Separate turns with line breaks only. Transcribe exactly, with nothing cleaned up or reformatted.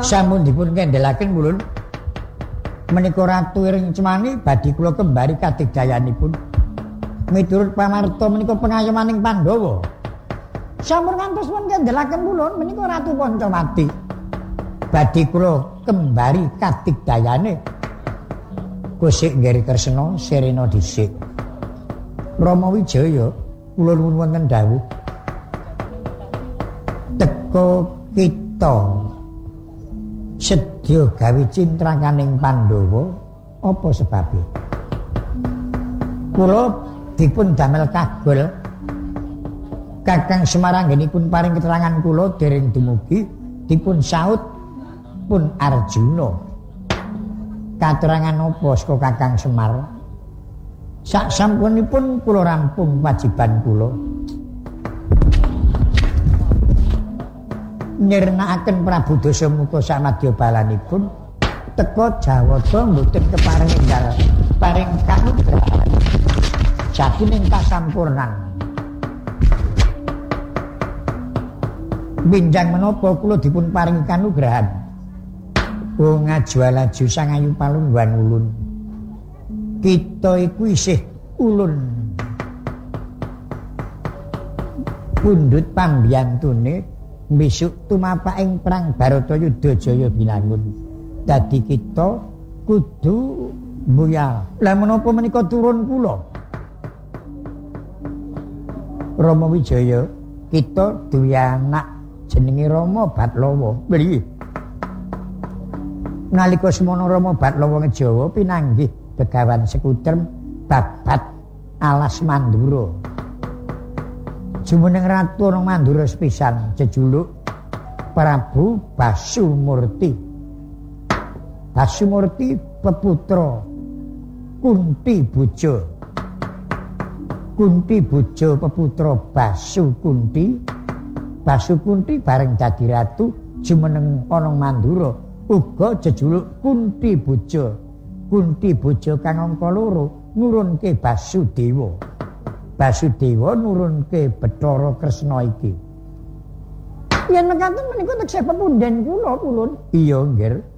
Sampun dipun kendhelaken pulun. Menika Ratu Iring Cemani badhe kula kembari kadigdayanipun. Miturut pamarta menika pengayomaning Pandhawa. Sampun ngantos pun kendhelaken pulun menika Ratu Pancawati. Badhe kula kembari kadigdayane. Kusik nggih Kresna Serena dhisik. Rama Wijaya kula nuwun wonten dawuh. Teka kita sedya gawe cintrakaning Pandhawa apa sebabe? Kula dipun damel kagol Kakang Semar anggenipun paring keterangan kula dereng dumugi dipun saut pun Arjuna. Katerangan apa saka Kakang Semar? Sak sampunipun kula rampung wajiban kula. Nyirnakaken Prabu Dasamuka samadya balanipun teka Jawata mboten keparing enggal paring kanugrahan sakining kasampurnan. Binjang menapa kula dipun paringi kanugrahan? Oh ngajwalaju sangayu palungguhan ulun. Kita iku isih ulun. Pundhut pambiyantune besok tumapak ing perang Baratayuda Jaya binangun. Dadi kita kudu mbuyal. Lah menapa menika turun kula? Rama Wijaya, kita duwe anak jenenge Rama Batlawa. Piye? Nalika semana Rama Batlawa ngejawa pinanggih Begawan Sekutrem babat alas Mandura. Jumeneng ratu ana Mandura sepisan jejuluk Prabu Basumurti. Basumurti peputra Kunti Boja. Kunti Boja peputra Basu Kunti. Basu Kunti bareng dadi ratu jumeneng ana Mandura uga jejuluk Kunti Boja. Kunti Boja kang angka loro nurunke Basudewa. Basudewa nurunke Bathara Kresna iki. Yen mekaten menika teksih pepundhen kula pulun. Iya, nggih.